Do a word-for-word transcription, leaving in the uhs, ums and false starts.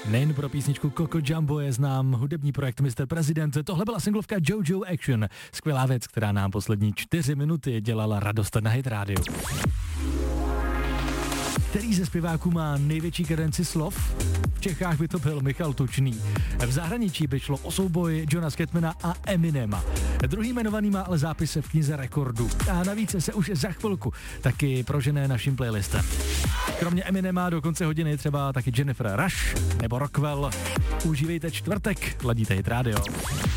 Nejen pro písničku Coco Jumbo je znám hudební projekt mister President. Tohle byla singlovka Jojo Action. Skvělá věc, která nám poslední čtyři minuty dělala radost na Hit rádiu. Který ze zpěváků má největší kadenci slov? V Čechách by to byl Michal Tučný. V zahraničí by šlo o souboj Johna Scatmana a Eminema. Druhý jmenovaný má ale zápis v knize rekordů. A navíc se už za chvilku taky prožené naším playlistem. Kromě Eminema do konce hodiny třeba taky Jennifer Rush nebo Rockwell. Užívejte čtvrtek, ladíte Hit rádio.